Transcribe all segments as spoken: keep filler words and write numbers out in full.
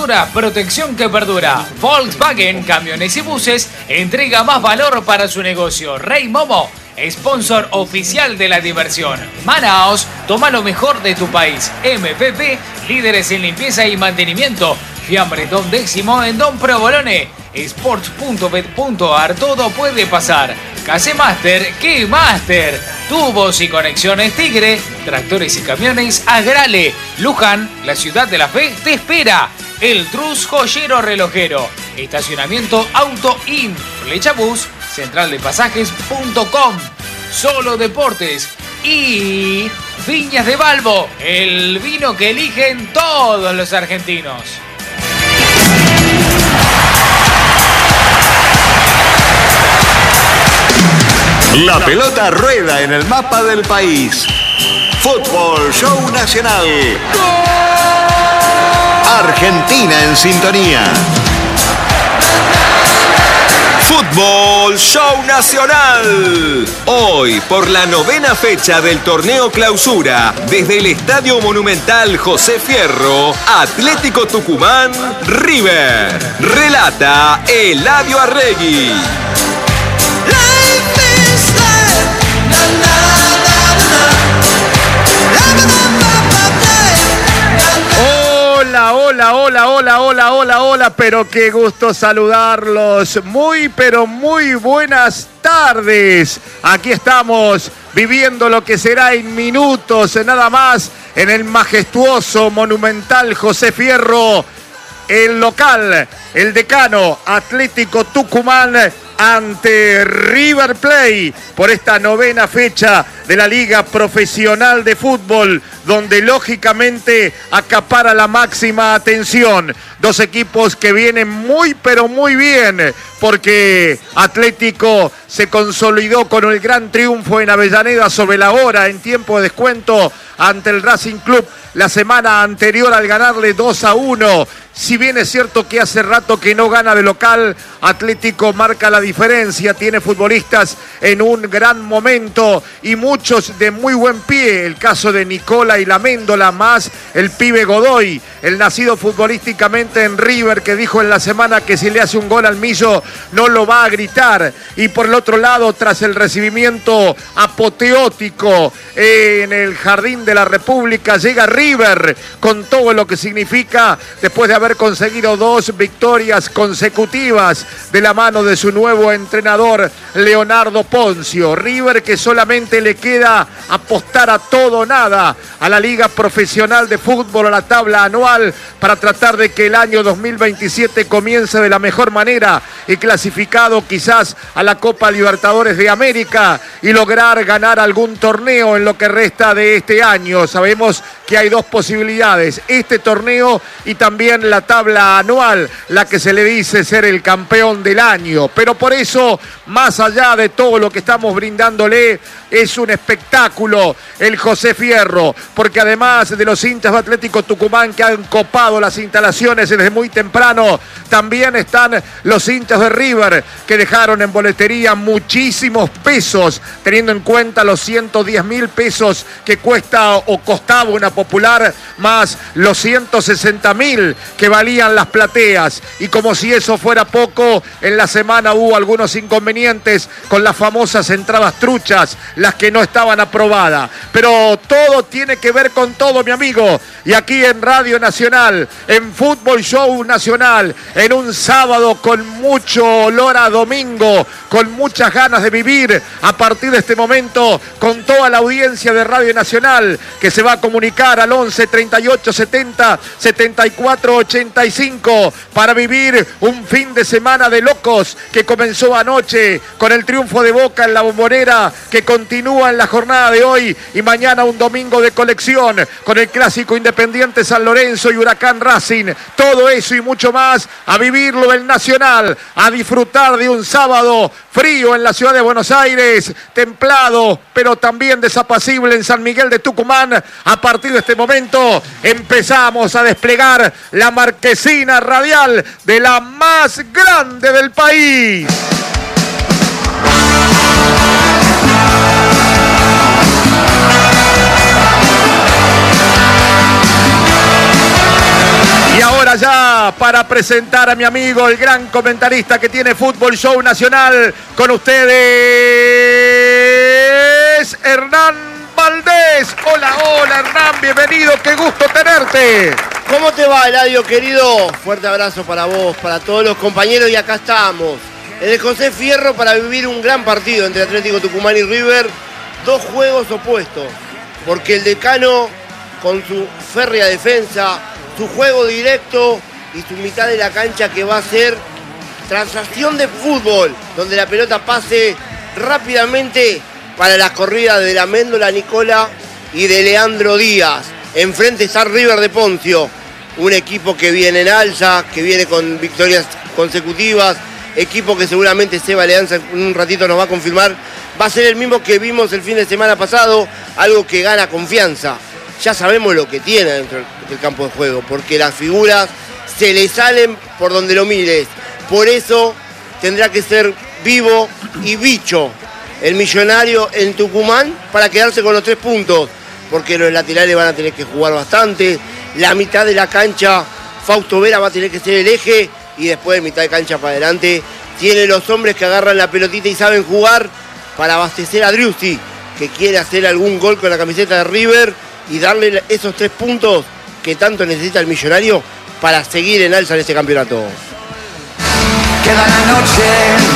Altura, protección que perdura. Volkswagen, camiones y buses, entrega más valor para su negocio. Rey Momo, sponsor oficial de la diversión. Manaos, toma lo mejor de tu país. M P P, líderes en limpieza y mantenimiento. Fiambre Don Décimo en Don Provolone. Sports punto bet punto ar, todo puede pasar. Case Master, ¿qué Master? Tubos y conexiones Tigre, tractores y camiones Agrale. Luján, la ciudad de la fe, te espera. El Trus Joyero Relojero. Estacionamiento Auto In. Flechabús, central de pasajes punto com. Solo Deportes. Y Viñas de Balbo, el vino que eligen todos los argentinos. La pelota rueda en el mapa del país. Fútbol Show Nacional. Argentina en sintonía. Fútbol Show Nacional. Hoy, por la novena fecha del torneo Clausura, desde el Estadio Monumental José Fierro, Atlético Tucumán, River. Relata Eladio Arregui. Hola, hola, hola, hola, hola, hola, hola, pero qué gusto saludarlos. Muy, pero muy buenas tardes. Aquí estamos viviendo lo que será en minutos, nada más, en el majestuoso Monumental José Fierro. El local, el decano Atlético Tucumán ante River Plate por esta novena fecha de la Liga Profesional de Fútbol, donde lógicamente acapara la máxima atención. Dos equipos que vienen muy pero muy bien, porque Atlético se consolidó con el gran triunfo en Avellaneda sobre la hora en tiempo de descuento ante el Racing Club la semana anterior al ganarle dos a uno. Si bien es cierto que hace rato que no gana de local, Atlético marca la diferencia, tiene futbolistas en un gran momento y muchos de muy buen pie. El caso de Nicola y la Méndola, más el pibe Godoy, el nacido futbolísticamente en River, que dijo en la semana que si le hace un gol al Millo no lo va a gritar. Y por el otro lado, tras el recibimiento apoteótico en el Jardín de la República, llega River con todo lo que significa después de haber haber conseguido dos victorias consecutivas de la mano de su nuevo entrenador Leonardo Poncio. River, que solamente le queda apostar a todo o nada a la Liga Profesional de Fútbol, a la tabla anual, para tratar de que el año dos mil veintisiete comience de la mejor manera y clasificado quizás a la Copa Libertadores de América y lograr ganar algún torneo en lo que resta de este año. Sabemos que hay dos posibilidades, este torneo y también la tabla anual, la que se le dice ser el campeón del año. Pero por eso, más allá de todo lo que estamos brindándole, es un espectáculo el José Fierro, porque además de los hinchas de Atlético Tucumán que han copado las instalaciones desde muy temprano, también están los hinchas de River que dejaron en boletería muchísimos pesos, teniendo en cuenta los ciento diez mil pesos que cuesta o costaba una popular, más los ciento sesenta mil que valían las plateas. Y como si eso fuera poco, en la semana hubo algunos inconvenientes con las famosas entradas truchas, las que no estaban aprobadas. Pero todo tiene que ver con todo, mi amigo. Y aquí en Radio Nacional, en Fútbol Show Nacional, en un sábado con mucho olor a domingo, con muchas ganas de vivir a partir de este momento, con toda la audiencia de Radio Nacional que se va a comunicar al once treinta y ocho setenta setenta y cuatro ochenta y cinco para vivir un fin de semana de locos que comenzó anoche con el triunfo de Boca en la Bombonera, que continúa en la jornada de hoy, y mañana un domingo de colección con el clásico Independiente San Lorenzo y Huracán Racing. Todo eso y mucho más, a vivirlo del Nacional, a disfrutar de un sábado frío en la ciudad de Buenos Aires, templado pero también desapacible en San Miguel de Tucumán. A partir de este momento empezamos a desplegar la marquesina radial de la más grande del país. Y ahora ya, para presentar a mi amigo, el gran comentarista que tiene Fútbol Show Nacional, con ustedes, Hernán Valdés. Hola, hola, Hernán, bienvenido, qué gusto tenerte. ¿Cómo te va, Eladio, querido? Fuerte abrazo para vos, para todos los compañeros, y acá estamos, en el José Fierro, para vivir un gran partido entre Atlético Tucumán y River. Dos juegos opuestos, porque el Decano, con su férrea defensa, su juego directo y su mitad de la cancha que va a ser transacción de fútbol, donde la pelota pase rápidamente para las corridas de la Méndola Nicola y de Leandro Díaz. Enfrente está River de Poncio, un equipo que viene en alza, que viene con victorias consecutivas, equipo que seguramente Seba Leanza en un ratito nos va a confirmar, va a ser el mismo que vimos el fin de semana pasado, algo que gana confianza. Ya sabemos lo que tiene dentro del campo de juego, porque las figuras se le salen por donde lo mires. Por eso tendrá que ser vivo y bicho el Millonario en Tucumán para quedarse con los tres puntos, porque los laterales van a tener que jugar bastante, la mitad de la cancha Fausto Vera va a tener que ser el eje, y después de mitad de cancha para adelante tiene los hombres que agarran la pelotita y saben jugar para abastecer a Driussi, que quiere hacer algún gol con la camiseta de River y darle esos tres puntos que tanto necesita el Millonario para seguir en alza en este campeonato. Queda la noche.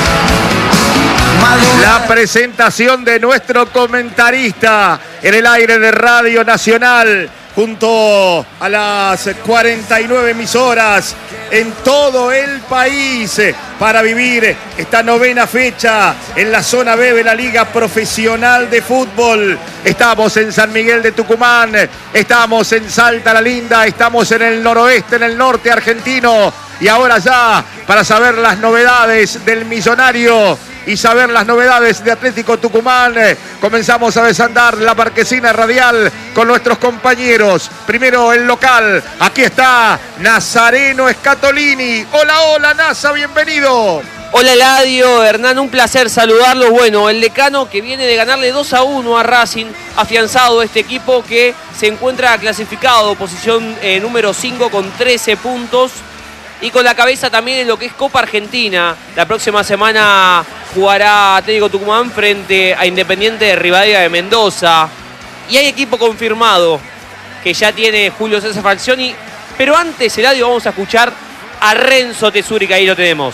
La presentación de nuestro comentarista en el aire de Radio Nacional, junto a las cuarenta y nueve emisoras en todo el país, para vivir esta novena fecha en la zona B de la Liga Profesional de Fútbol. Estamos en San Miguel de Tucumán, estamos en Salta la Linda, estamos en el noroeste, en el norte argentino. Y ahora ya, para saber las novedades del Millonario y saber las novedades de Atlético Tucumán, comenzamos a desandar la marquesina radial con nuestros compañeros. Primero el local, aquí está Nazareno Scatolini. Hola, hola, Nasa, bienvenido. Hola, Eladio, Hernán, un placer saludarlos. Bueno, el Decano que viene de ganarle dos a uno a Racing, afianzado este equipo que se encuentra clasificado, posición eh, número cinco con trece puntos. Y con la cabeza también en lo que es Copa Argentina. La próxima semana jugará Atlético Tucumán frente a Independiente de Rivadavia de Mendoza. Y hay equipo confirmado que ya tiene Julio César Falcioni. Pero antes, Eladio, vamos a escuchar a Renzo Tesuri, que ahí lo tenemos.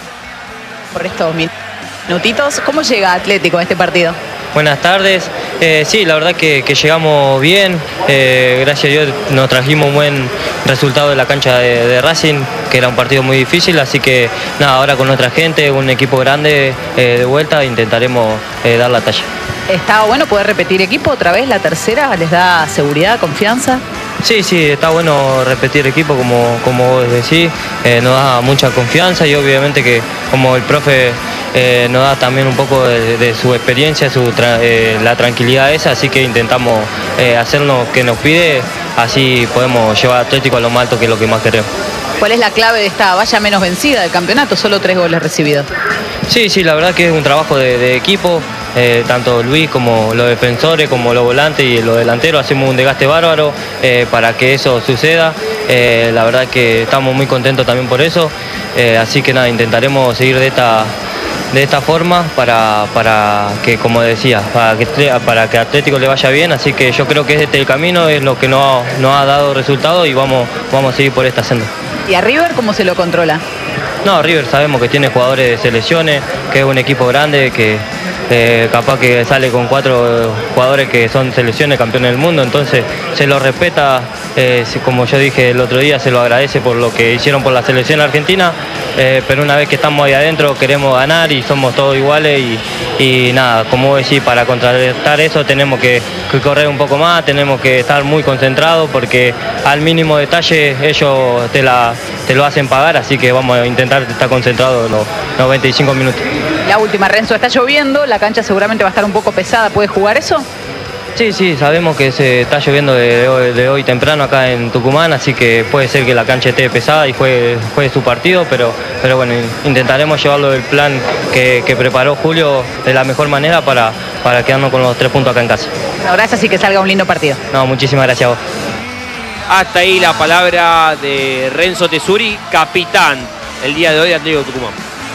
Por estos minutitos, ¿cómo llega Atlético a este partido? Buenas tardes. Eh, sí, la verdad que, que llegamos bien. Eh, gracias a Dios nos trajimos un buen resultado de la cancha de, de Racing, que era un partido muy difícil. Así que nada, ahora con nuestra gente, un equipo grande eh, de vuelta, intentaremos eh, dar la talla. ¿Está bueno poder repetir equipo otra vez, la tercera? ¿Les da seguridad, confianza? Sí, sí, está bueno repetir equipo, como, como vos decís, eh, nos da mucha confianza, y obviamente que como el profe eh, nos da también un poco de, de su experiencia, su tra eh, la tranquilidad esa, así que intentamos eh, hacer lo que nos pide, así podemos llevar a Atlético a lo más alto, que es lo que más queremos. ¿Cuál es la clave de esta valla menos vencida del campeonato? Solo tres goles recibidos. Sí, sí, la verdad que es un trabajo de, de equipo, eh, tanto Luis como los defensores, como los volantes y los delanteros, hacemos un desgaste bárbaro eh, para que eso suceda. Eh, la verdad que estamos muy contentos también por eso, eh, así que nada, intentaremos seguir de esta, de esta forma para, para que, como decía, para que, para que Atlético le vaya bien, así que yo creo que este el camino, es lo que nos, nos ha dado resultado, y vamos, vamos a seguir por esta senda. ¿Y a River cómo se lo controla? No, River sabemos que tiene jugadores de selecciones, que es un equipo grande, que eh, capaz que sale con cuatro jugadores que son selecciones, campeones del mundo, entonces se lo respeta, eh, como yo dije el otro día, se lo agradece por lo que hicieron por la selección argentina, eh, pero una vez que estamos ahí adentro queremos ganar y somos todos iguales, y, y nada, como decir, para contrarrestar eso tenemos que, que correr un poco más, tenemos que estar muy concentrados, porque al mínimo detalle ellos te, la, te lo hacen pagar, así que vamos a intentar estar concentrados los noventa y cinco minutos. La última, Renzo, está lloviendo, la cancha seguramente va a estar un poco pesada, ¿puede jugar eso? Sí, sí, sabemos que se está lloviendo de hoy, de hoy temprano acá en Tucumán, así que puede ser que la cancha esté pesada y juegue, juegue su partido, pero, pero bueno, intentaremos llevarlo del plan que, que preparó Julio de la mejor manera para, para quedarnos con los tres puntos acá en casa. Bueno, gracias y que salga un lindo partido. No, muchísimas gracias a vos. Hasta ahí la palabra de Renzo Tesuri, capitán el día de hoy de Atlético Tucumán.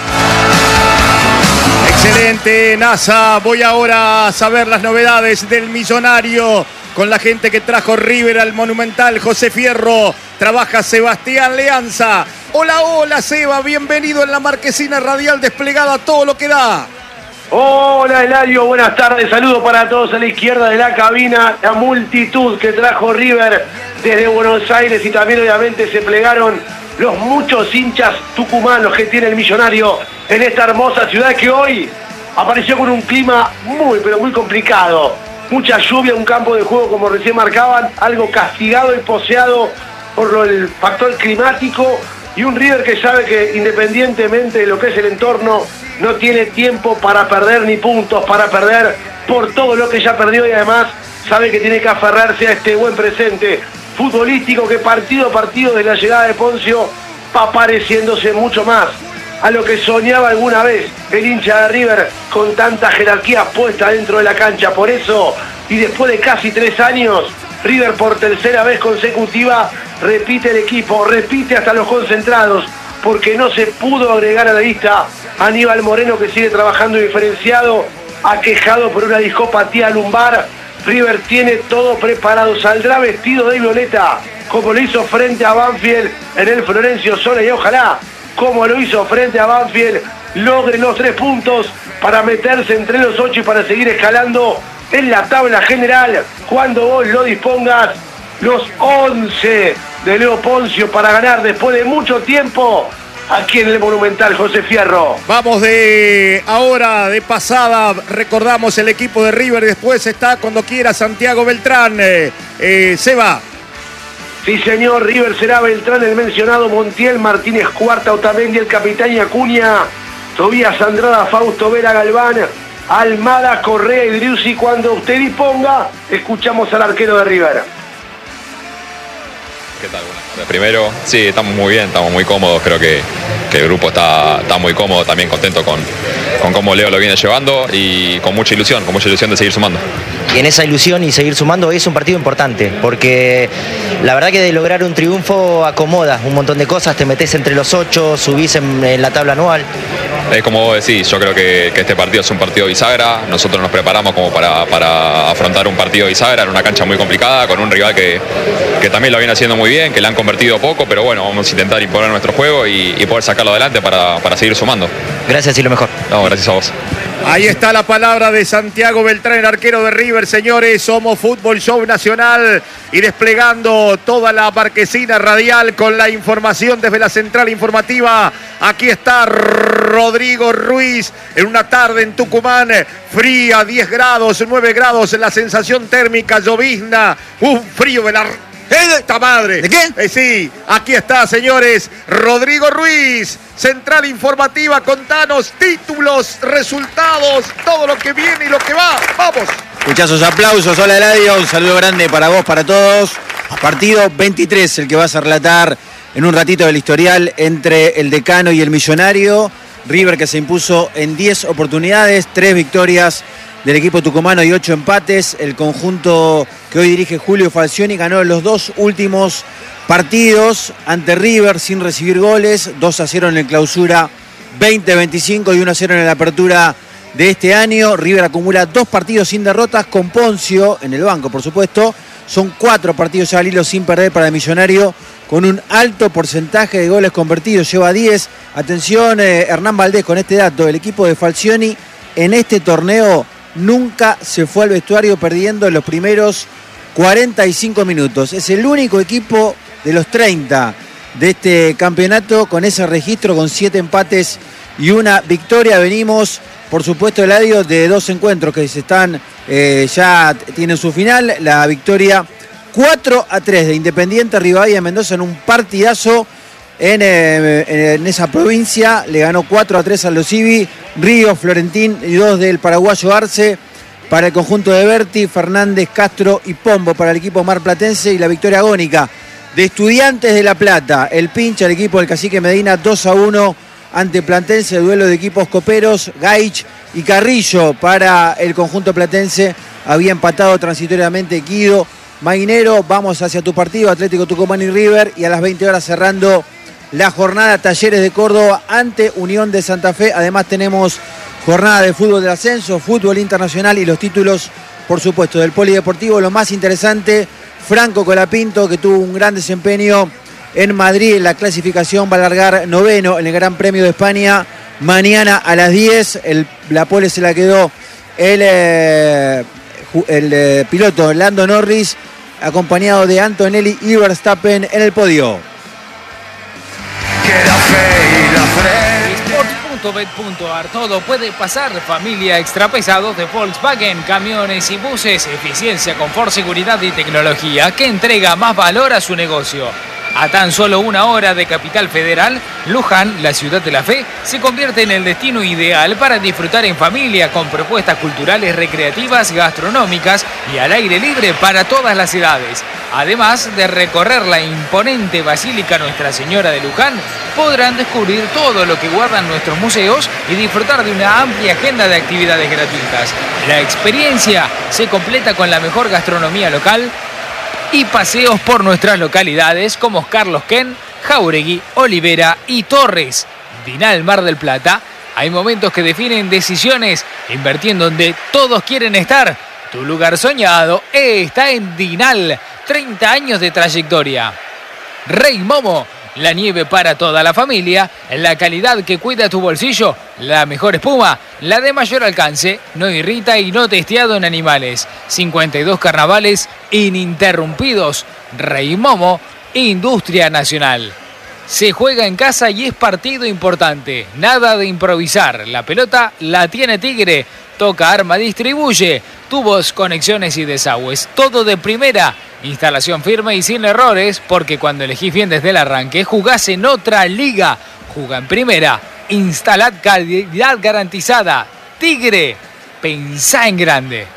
Excelente, NASA. Voy ahora a saber las novedades del Millonario con la gente que trajo River al Monumental. José Fierro, trabaja Sebastián Leanza. Hola, hola, Seba, bienvenido en la marquesina radial desplegada a todo lo que da. Hola, Eladio, buenas tardes, saludos para todos a la izquierda de la cabina, la multitud que trajo River desde Buenos Aires y también obviamente se plegaron los muchos hinchas tucumanos que tiene el Millonario en esta hermosa ciudad que hoy apareció con un clima muy, pero muy complicado. Mucha lluvia, un campo de juego como recién marcaban, algo castigado y poseado por lo, el factor climático y un River que sabe que independientemente de lo que es el entorno, no tiene tiempo para perder ni puntos para perder por todo lo que ya perdió y además sabe que tiene que aferrarse a este buen presente futbolístico que partido a partido de la llegada de Poncio va pareciéndose mucho más a lo que soñaba alguna vez el hincha de River con tanta jerarquía puesta dentro de la cancha. Por eso, y después de casi tres años, River por tercera vez consecutiva repite el equipo, repite hasta los concentrados, porque no se pudo agregar a la lista a Aníbal Moreno, que sigue trabajando diferenciado, aquejado por una discopatía lumbar. River tiene todo preparado, saldrá vestido de violeta, como lo hizo frente a Banfield en el Florencio Sola, y ojalá, como lo hizo frente a Banfield, logre los tres puntos para meterse entre los ocho y para seguir escalando en la tabla general cuando vos lo dispongas. Los once de Leo Poncio para ganar después de mucho tiempo aquí en el Monumental, José Fierro. Vamos de ahora, de pasada, recordamos el equipo de River, después está cuando quiera Santiago Beltrán. Eh, eh, Seba. Sí, señor, River será Beltrán, el mencionado, Montiel, Martínez Cuarta, Otamendi, el capitán y Acuña, Tobías Andrada, Fausto Vera, Galván, Almada, Correa y Driussi. Cuando usted disponga, escuchamos al arquero de River. ¿Qué tal? Buenas tardes. Primero, sí, estamos muy bien, estamos muy cómodos, creo que, que el grupo está, está muy cómodo, también contento con, con cómo Leo lo viene llevando y con mucha ilusión, con mucha ilusión de seguir sumando. Y en esa ilusión y seguir sumando es un partido importante, porque la verdad que de lograr un triunfo acomoda un montón de cosas, te metes entre los ocho, subís en, en la tabla anual. Es como vos decís, yo creo que, que este partido es un partido bisagra, nosotros nos preparamos como para, para afrontar un partido bisagra en una cancha muy complicada, con un rival que, que también lo viene haciendo muy bien, que le han convertido poco, pero bueno, vamos a intentar imponer nuestro juego y, y poder sacarlo adelante para, para seguir sumando. Gracias y lo mejor. No, gracias a vos. Ahí está la palabra de Santiago Beltrán, el arquero de River, señores. Somos Fútbol Show Nacional y desplegando toda la marquesina radial con la información desde la central informativa. Aquí está Rodrigo Ruiz en una tarde en Tucumán, fría, diez grados, nueve grados, la sensación térmica, llovizna, un frío de la... ¡Esta madre! ¿De qué? Eh, sí, aquí está, señores, Rodrigo Ruiz, central informativa, contanos títulos, resultados, todo lo que viene y lo que va. ¡Vamos! Escuchá esos aplausos. Hola, Eladio, un saludo grande para vos, para todos. Partido veintitrés, el que vas a relatar en un ratito del historial entre el Decano y el Millonario. River que se impuso en diez oportunidades, tres victorias del equipo tucumano y ocho empates. El conjunto que hoy dirige Julio Falcioni ganó los dos últimos partidos ante River sin recibir goles, dos a cero en el clausura veinte veinticinco y uno a cero en la apertura de este año. River acumula dos partidos sin derrotas con Poncio en el banco, por supuesto. Son cuatro partidos al hilo sin perder para el Millonario, con un alto porcentaje de goles convertidos, lleva diez. Atención, eh, Hernán Valdés, con este dato, el equipo de Falcioni en este torneo nunca se fue al vestuario perdiendo en los primeros cuarenta y cinco minutos. Es el único equipo de los treinta de este campeonato con ese registro, con siete empates y una victoria. Venimos, por supuesto, Eladio, de dos encuentros que se están, eh, ya tienen su final. La victoria cuatro a tres de Independiente Rivadavia Mendoza en un partidazo en, eh, en esa provincia. Le ganó cuatro a tres a los Ibi, Río, Florentín y dos del paraguayo Arce. Para el conjunto de Berti, Fernández, Castro y Pombo para el equipo marplatense. Y la victoria agónica de Estudiantes de La Plata, el pincha, el equipo del Cacique Medina, dos a uno ante Platense. El duelo de equipos coperos, Gaich y Carrillo para el conjunto platense. Había empatado transitoriamente Guido, Mainero. Vamos hacia tu partido, Atlético Tucumán y River. Y a las veinte horas cerrando la jornada, Talleres de Córdoba ante Unión de Santa Fe. Además tenemos jornada de fútbol del ascenso, fútbol internacional y los títulos, por supuesto, del polideportivo. Lo más interesante, Franco Colapinto, que tuvo un gran desempeño en Madrid en la clasificación, va a largar noveno en el Gran Premio de España. Mañana a las diez, el, la pole se la quedó el, eh, el eh, piloto Lando Norris, acompañado de Antonelli y Verstappen en el podio. Sport punto bet punto ar, todo puede pasar. Familia extra pesados de Volkswagen, camiones y buses, eficiencia, confort, seguridad y tecnología que entrega más valor a su negocio. A tan solo una hora de Capital Federal, Luján, la ciudad de la fe, se convierte en el destino ideal para disfrutar en familia con propuestas culturales, recreativas, gastronómicas y al aire libre para todas las edades. Además de recorrer la imponente Basílica Nuestra Señora de Luján, podrán descubrir todo lo que guardan nuestros museos y disfrutar de una amplia agenda de actividades gratuitas. La experiencia se completa con la mejor gastronomía local y paseos por nuestras localidades como Carlos Ken, Jauregui, Olivera y Torres. Dinal Mar del Plata, hay momentos que definen decisiones, invirtiendo donde todos quieren estar. Tu lugar soñado está en Dinal, treinta años de trayectoria. Rey Momo, la nieve para toda la familia, la calidad que cuida tu bolsillo, la mejor espuma, la de mayor alcance, no irrita y no testeado en animales. cincuenta y dos carnavales ininterrumpidos. Rey Momo, industria nacional. Se juega en casa y es partido importante. Nada de improvisar. La pelota la tiene Tigre. Toca, arma, distribuye. Tubos, conexiones y desagües. Todo de primera. Instalación firme y sin errores, porque cuando elegís bien desde el arranque, jugás en otra liga. Juga en primera. Instalad calidad garantizada. Tigre, pensá en grande.